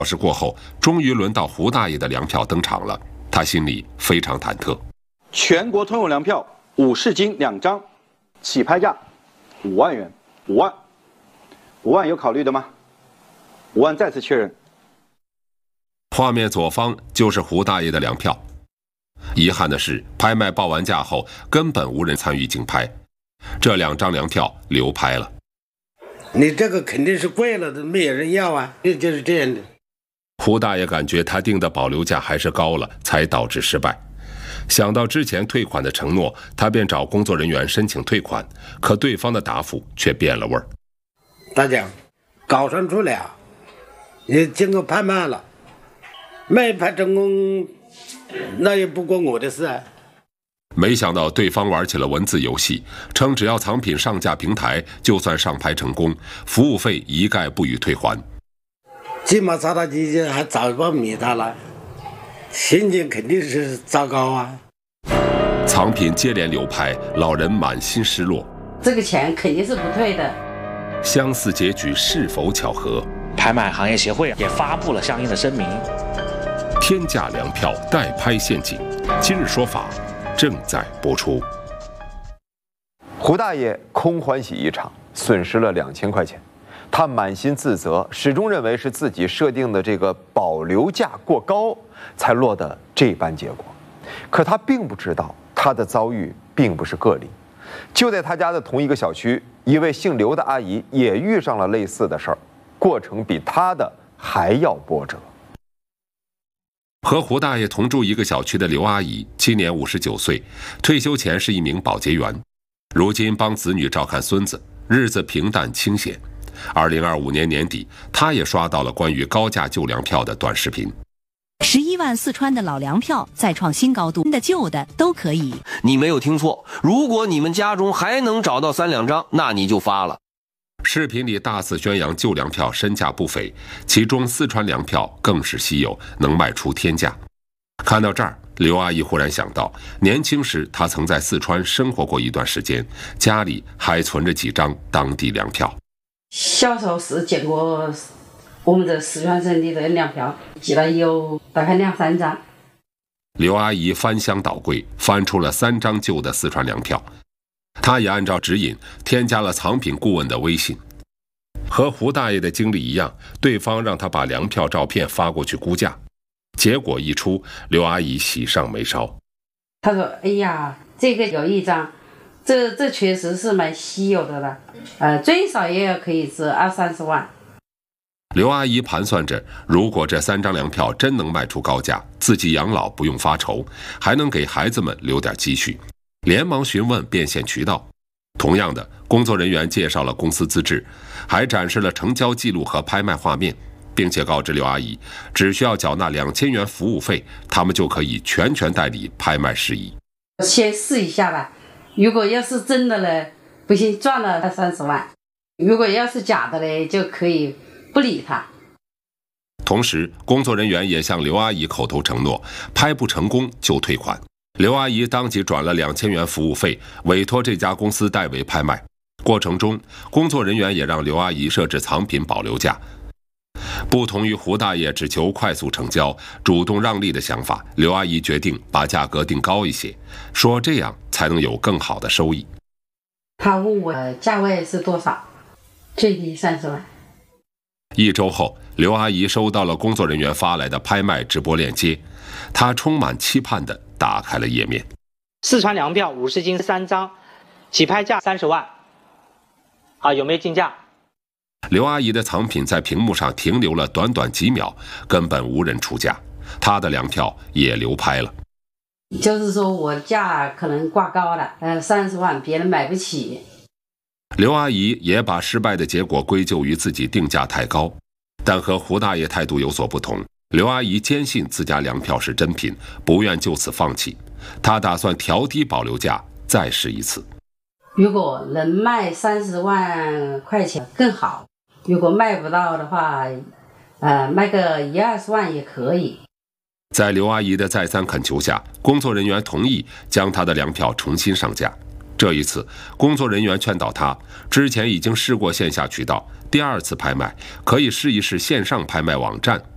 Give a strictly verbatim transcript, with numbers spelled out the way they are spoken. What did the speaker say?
小时过后，终于轮到胡大爷的粮票登场了，他心里非常忐忑。 全国通用粮票五市斤两张，起拍价五万元，五万，五万有考虑的吗？五万再次确认。 画面左方就是胡大爷的粮票。遗憾的是，拍卖报完价后，根本无人参与竞拍，这两张粮票流拍了。 你这个肯定是贵了的，没有人要啊，就就是这样的。 胡大爷感觉他定的保留价还是高了，才导致失败。想到之前退款的承诺，他便找工作人员申请退款，可对方的答复却变了味儿。 大家搞上出了，也经过拍卖了，没拍成功，那也不关我的事啊。 没想到对方玩起了文字游戏，称只要藏品上架平台，就算上拍成功，服务费一概不予退还。 起码查他几件还早报灭他了，心情肯定是糟糕啊。 藏品接连流拍，老人满心失落。 这个钱肯定是不退的。 相似结局是否巧合？ 拍卖行业协会也发布了相应的声明。 天价粮票代拍陷阱，今日说法正在播出。 胡大爷空欢喜一场，损失了两千块钱。他满心自责，始终认为是自己设定的这个保留价过高，才落得这般结果。可他并不知道，他的遭遇并不是个例。就在他家的同一个小区，一位姓刘的阿姨也遇上了类似的事儿，过程比他的还要波折。 和胡大爷同住一个小区的刘阿姨，今年五十九岁，退休前是一名保洁员，如今帮子女照看孙子，日子平淡清闲。二零二五年年底，她也刷到了关于高价旧粮票的短视频。 十一万四川的老粮票再创新高度，新的旧的都可以。 你没有听错，如果你们家中还能找到三两张，那你就发了。 视频里大肆宣扬旧粮票身价不菲，其中四川粮票更是稀有，能卖出天价。看到这儿，刘阿姨忽然想到，年轻时她曾在四川生活过一段时间，家里还存着几张当地粮票。 小时候是见过我们这四川省的这粮票，记得有大概两三张。 刘阿姨翻箱倒柜，翻出了三张旧的四川粮票。她也按照指引添加了藏品顾问的微信。和胡大爷的经历一样，对方让他把粮票照片发过去估价。结果一出，刘阿姨喜上眉梢。 她说：“哎呀，这个有一张，这这确实是蛮稀有的了，呃，最少也要可以值二三十万。” 刘阿姨盘算着，如果这三张粮票真能卖出高价，自己养老不用发愁，还能给孩子们留点积蓄，连忙询问变现渠道。同样的，工作人员介绍了公司资质，还展示了成交记录和拍卖画面，并且告知刘阿姨，只需要缴纳两千元服务费，他们就可以全权代理拍卖事宜。 先试一下吧，如果要是真的呢，不行赚了三十万；如果要是假的呢，就可以不理他。 同时，工作人员也向刘阿姨口头承诺，拍不成功就退款。刘阿姨当即转了两千元服务费，委托这家公司代为拍卖。过程中，工作人员也让刘阿姨设置藏品保留价。不同于胡大爷只求快速成交、主动让利的想法，刘阿姨决定把价格定高一些，说这样才能有更好的收益。 他问我价位是多少，最低三十万。 一周后，刘阿姨收到了工作人员发来的拍卖直播链接，她充满期盼地打开了页面。 四川粮票五十斤三张，起拍价三十万。啊，有没有竞价？ 刘阿姨的藏品在屏幕上停留了短短几秒，根本无人出价，她的粮票也流拍了。 就是说我价可能挂高了，呃，三十万别人买不起。 刘阿姨也把失败的结果归咎于自己定价太高，但和胡大爷态度有所不同。刘阿姨坚信自家粮票是真品，不愿就此放弃。她打算调低保留价，再试一次。 如果能卖三十万块钱更好，如果卖不到的话，呃，卖个一二十万也可以。 在刘阿姨的再三恳求下，工作人员同意将她的粮票重新上架。这一次，工作人员劝导她，之前已经试过线下渠道，第二次拍卖可以试一试线上拍卖网站